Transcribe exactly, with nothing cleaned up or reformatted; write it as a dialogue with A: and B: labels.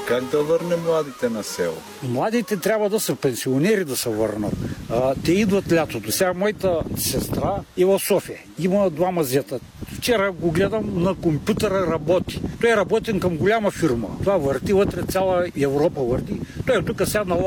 A: Как да върнем младите на село?
B: Младите трябва да са пенсионери да се върнат. А, те идват лятото. Сега моята сестра е в София. Има два мазета. Вчера го гледам на компютъра, работи. Той е работен към голяма фирма. Това върти вътре, цяла Европа върти. Той е тук сега на